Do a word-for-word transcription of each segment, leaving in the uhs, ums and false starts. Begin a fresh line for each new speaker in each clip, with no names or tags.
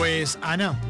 Pues, Ana,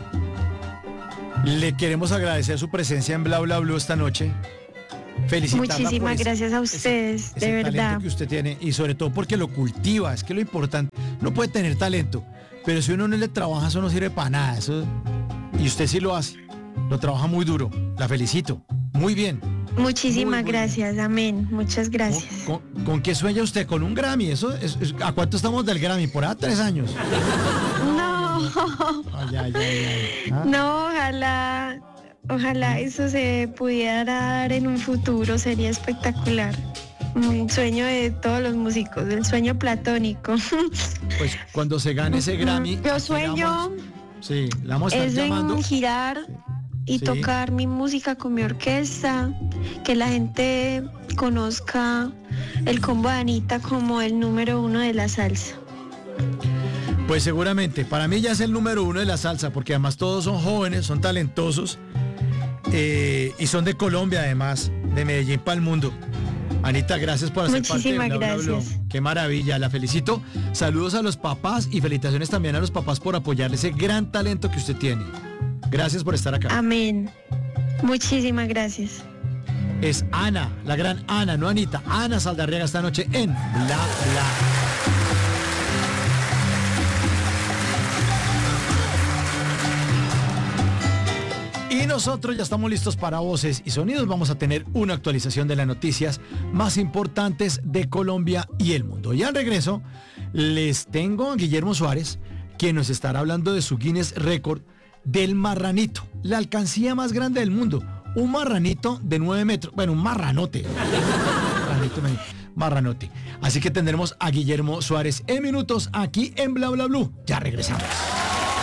le queremos agradecer su presencia en Bla Bla Blue esta noche. Felicitarla.
Muchísimas
por
gracias
ese,
a ustedes,
ese,
de
ese
verdad.
talento que usted tiene y sobre todo porque lo cultiva, es que lo importante, no puede tener talento, pero si uno no le trabaja eso no sirve para nada, eso, y usted sí lo hace, lo trabaja muy duro, la felicito, muy bien.
Muchísimas
Muy, muy
gracias,
bien.
Amén, muchas gracias.
¿Con, con, con qué sueña usted? ¿Con un Grammy? Eso es, es- ¿A cuánto estamos del Grammy? Por ahí tres años.
No,
Ay, ay, ay, ay. ¿Ah?
no, ojalá, ojalá eso se pudiera dar en un futuro, sería espectacular. Un sueño de todos los músicos, el sueño platónico.
Pues cuando se gane ese Grammy.
Yo
aquí
sueño
la vamos- sí, la vamos a estar
es
llamando.
en girar y
Sí.
tocar mi música con mi orquesta, que la gente conozca el combo de Anita como el número uno de la salsa.
Pues seguramente, para mí ya es el número uno de la salsa, porque además todos son jóvenes, son talentosos eh, y son de Colombia además, de Medellín para el mundo. Anita, gracias por hacer parte de
Muchísimas
Bla, Bla, Blue.
gracias.
Qué maravilla, la felicito. Saludos a los papás y felicitaciones también a los papás por apoyarle ese gran talento que usted tiene. Gracias por estar acá.
Amén. Muchísimas gracias.
Es Ana, la gran Ana, no Anita. Ana Saldarriaga esta noche en Bla Bla. Y nosotros ya estamos listos para Voces y Sonidos. Vamos a tener una actualización de las noticias más importantes de Colombia y el mundo. Y al regreso, les tengo a Guillermo Suárez, quien nos estará hablando de su Guinness Record del marranito, la alcancía más grande del mundo. Un marranito de nueve metros. Bueno, un marranote. Marranito, marranote. Así que tendremos a Guillermo Suárez en minutos aquí en Bla Bla Blue. Ya regresamos.